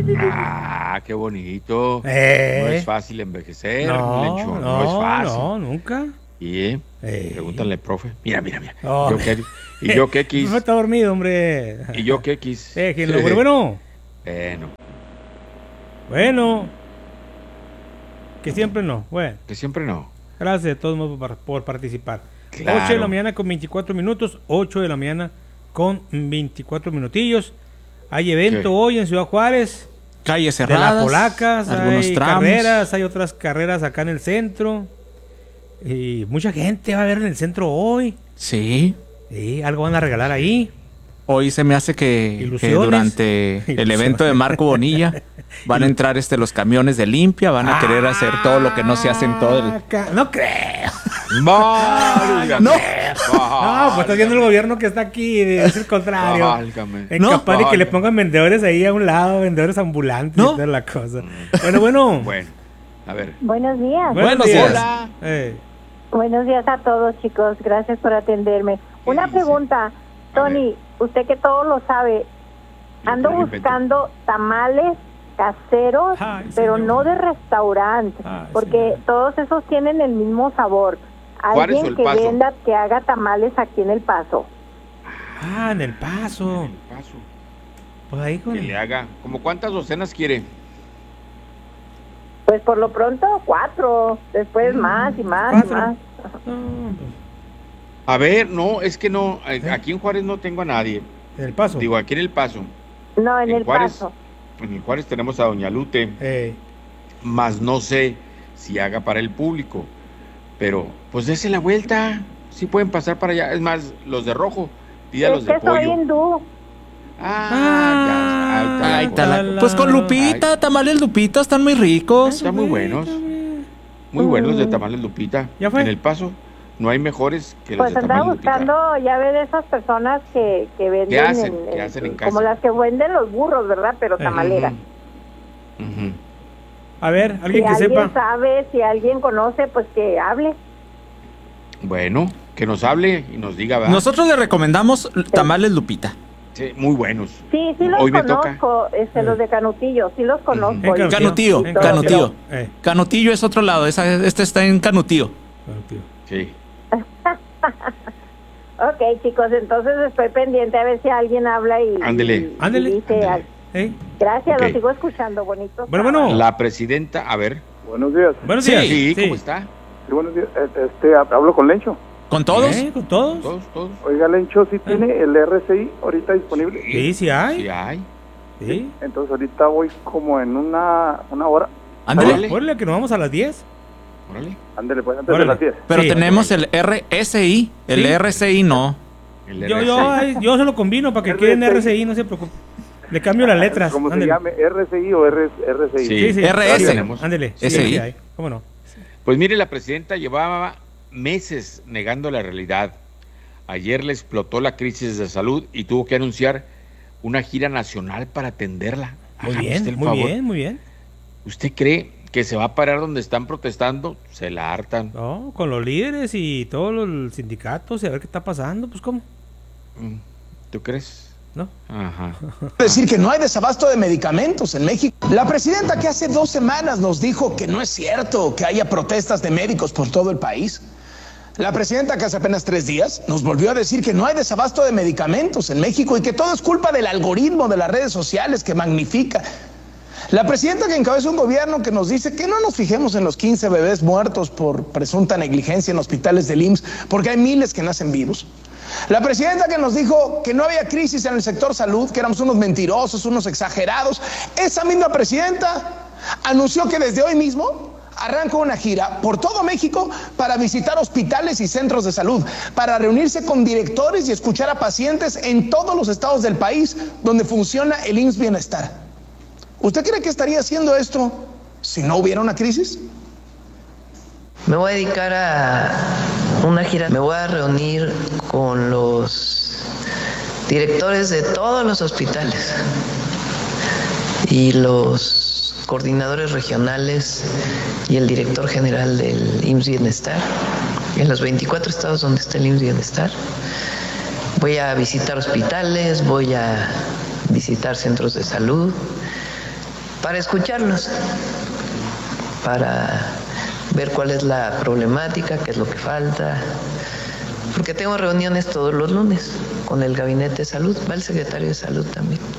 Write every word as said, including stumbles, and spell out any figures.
Ah, qué bonito. Eh. No es fácil envejecer, No, Lencho, no, no, es fácil. no, nunca. Y eh, Eh. pregúntale, profe. Mira, mira, mira. Oh. Yo qué, y yo qué quis. No está dormido, hombre. Y yo qué quis. Déjenlo, bueno, bueno. Bueno, Bueno. Que siempre no. Bueno, que siempre no. gracias a todos modos por, por participar. Claro. ocho de la mañana con veinticuatro minutos. ocho de la mañana con veinticuatro minutillos. Hay evento ¿Qué? hoy en Ciudad Juárez. Calles De cerradas. las polacas, algunos hay tramos. carreras, hay otras carreras acá en el centro. Y mucha gente va a ver en el centro hoy. Sí. Sí, algo van a regalar ahí. Hoy se me hace que, que Ilusiones. durante el Ilusiones. evento de Marco Bonilla van a entrar este los camiones de limpia, van a querer hacer todo lo que no se hace en todo el... Ah, ca- No creo. Válgame. No. No, pues estás viendo el gobierno que está aquí, es el contrario. Válgame. Es No. capaz de que le Válgame. pongan vendedores ahí a un lado, vendedores ambulantes No. y toda la cosa. Bueno, bueno. Bueno, a ver. Buenos días. Buenos días. Hola. Eh, Buenos días a todos, chicos. Gracias por atenderme. Una dice? pregunta, Tony, usted que todo lo sabe, Yo ando te lo invento. buscando tamales caseros, Ay, pero señor. no de restaurante, Ay, porque señor. todos esos tienen el mismo sabor. ¿Juárez o Alguien El que Paso? venda, que haga tamales aquí en El Paso. ah, en el paso. El paso. Pues ahí con. Que le haga. ¿Como cuántas docenas quiere? Pues por lo pronto cuatro, después más y más y Cuatro. más. No, pues, A ver, no, es que no. eh, Aquí en Juárez no tengo a nadie. en el paso. Digo, aquí en El Paso. No, en En El Juárez. Paso. En el Juárez tenemos a Doña Lute. Eh, Más no sé si haga para el público. Pero, pues dése la vuelta. Sí pueden pasar para allá. Es más, los de rojo. Pídalos Es de que soy pollo. hindú. Ah, ya. Ahí está la Ahí cosa. está la- Pues con Lupita, tamales Lupita, están muy ricos. Están muy buenos. Muy buenos los de tamales Lupita. ¿Ya fue? En El Paso no hay mejores que los Pues de andaba tamales Lupita. buscando, ya ve de esas personas que, que venden, hacen? en- ¿Qué en- hacen en como casa? las que venden los burros, ¿verdad? Pero Eh, tamaleras. Ujú. Ujú. a ver, Si alguien que alguien sepa. sabe, si alguien conoce, pues que hable. Bueno, que nos hable y nos diga, ¿verdad? Nosotros le recomendamos tamales Lupita. Sí, muy buenos. Sí, sí los Hoy me conozco, este, Eh. los de Canutillo, sí los conozco. En y- Canutillo, y todo. Canutillo. Eh, Canutillo es otro lado, esa, este está en Canutillo. bueno, tío. Sí. Ok, chicos, entonces estoy pendiente a ver si alguien habla y, Ándele. y- y Ándele. dice Ándele. algo. Eh, Gracias, Ok. lo sigo escuchando, bonito. Bueno, bueno. La presidenta, a ver. Buenos días. Buenos Sí. días. Sí, ¿cómo está? Sí, buenos días. Eh, Este, hablo con Lencho. ¿Con todos? ¿Eh? ¿Con todos? Todos, todos. Oiga, Lencho, ¿sí tiene el R C I ahorita disponible? Sí, sí hay. Sí hay. Sí. Entonces ahorita voy como en una, una hora. Ándale. Órale. Órale, que nos vamos a las diez. Órale. Ándele, pues antes Órale. de las diez. Pero Sí. tenemos el R S I, el Sí. R S I no. El Yo, R C I. yo, ay, yo se lo combino para que R C I. quede en R C I, no se preocupe. Le cambio las letras. Como se ándele. llame, R C I o R S I. Sí. Sí, sí. R S. sí, Tenemos. Ándele. Sí, S I. sí hay. ¿Cómo no? Pues mire, la presidenta llevaba meses negando la realidad. Ayer le explotó la crisis de salud y tuvo que anunciar una gira nacional para atenderla. Muy Hágame usted bien, el muy favor. bien, muy bien. ¿Usted cree que se va a parar donde están protestando? Se la hartan. No, con los líderes y todos los sindicatos y a ver qué está pasando, pues cómo, Mm, ¿Tú crees? ¿no? Ajá. Decir que no hay desabasto de medicamentos en México. La presidenta que hace dos semanas nos dijo que no es cierto que haya protestas de médicos por todo el país. La presidenta que hace apenas tres días nos volvió a decir que no hay desabasto de medicamentos en México y que todo es culpa del algoritmo de las redes sociales que magnifica. La presidenta que encabeza un gobierno que nos dice que no nos fijemos en los quince bebés muertos por presunta negligencia en hospitales del I M S S porque hay miles que nacen vivos. La presidenta que nos dijo que no había crisis en el sector salud, que éramos unos mentirosos, unos exagerados. Esa misma presidenta anunció que desde hoy mismo arranca una gira por todo México para visitar hospitales y centros de salud, para reunirse con directores y escuchar a pacientes en todos los estados del país donde funciona el I M S S Bienestar. ¿Usted cree que estaría haciendo esto si no hubiera una crisis? Me voy a dedicar a una gira. Me voy a reunir con los directores de todos los hospitales y los coordinadores regionales y el director general del I M S S Bienestar en los veinticuatro estados donde está el I M S S Bienestar. Voy a visitar hospitales, voy a visitar centros de salud para escucharlos, para ver cuál es la problemática, qué es lo que falta, porque tengo reuniones todos los lunes con el Gabinete de Salud, va el secretario de Salud también.